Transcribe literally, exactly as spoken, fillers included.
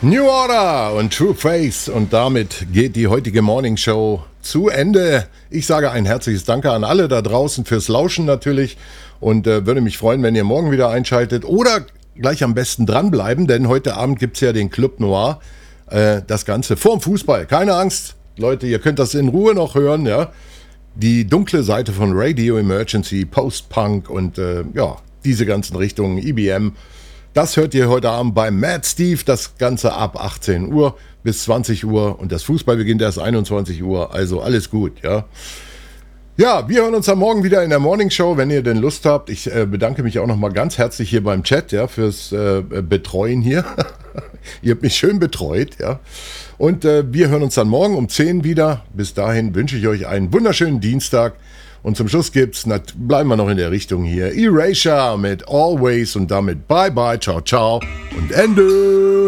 New Order und True Face, und damit geht die heutige Morning Show zu Ende. Ich sage ein herzliches Danke an alle da draußen fürs Lauschen natürlich und äh, würde mich freuen, wenn ihr morgen wieder einschaltet oder gleich am besten dranbleiben, denn heute Abend gibt es ja den Club Noir, äh, das Ganze vorm Fußball. Keine Angst, Leute, ihr könnt das in Ruhe noch hören, ja. Die dunkle Seite von Radio Emergency, Post-Punk und äh, ja, diese ganzen Richtungen, E B M. Das hört ihr heute Abend bei Mad Steve, das Ganze ab achtzehn Uhr bis zwanzig Uhr und das Fußball beginnt erst einundzwanzig Uhr, also alles gut, ja. Ja, wir hören uns am Morgen wieder in der Morning Show, wenn ihr denn Lust habt. Ich äh, bedanke mich auch nochmal ganz herzlich hier beim Chat, ja, fürs äh, Betreuen hier. Ihr habt mich schön betreut, ja. Und äh, wir hören uns dann morgen um zehn wieder. Bis dahin wünsche ich euch einen wunderschönen Dienstag. Und zum Schluss gibt's, na, bleiben wir noch in der Richtung hier, Erasure mit Always und damit Bye Bye, Ciao Ciao und Ende.